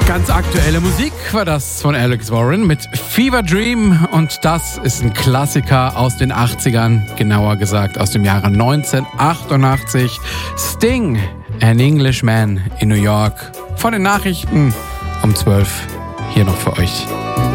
Ganz aktuelle Musik war das von Alex Warren mit Fever Dream und das ist ein Klassiker aus den 80ern, genauer gesagt aus dem Jahre 1988. Sting, An Englishman in New York. Von den Nachrichten um 12 hier noch für euch.